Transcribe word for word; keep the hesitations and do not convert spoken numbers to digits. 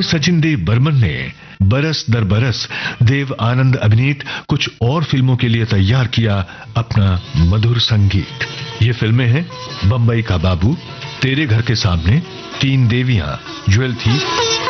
गायत्री सचिन देव बर्मन ने बरस दर बरस देव आनंद अभिनीत कुछ और फिल्मों के लिए तैयार किया अपना मधुर संगीत। ये फिल्में हैं बम्बई का बाबू, तेरे घर के सामने, तीन देवियां, ज्वेल थी